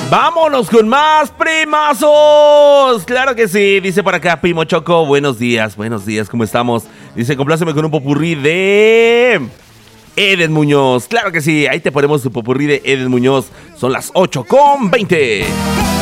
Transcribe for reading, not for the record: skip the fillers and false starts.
Vámonos con más primazos. Claro que sí, dice por acá Primo Choco. Buenos días, ¿cómo estamos? Dice, compláceme con un popurrí de Eden Muñoz. Claro que sí, ahí te ponemos tu popurrí de Eden Muñoz. Son las 8:20.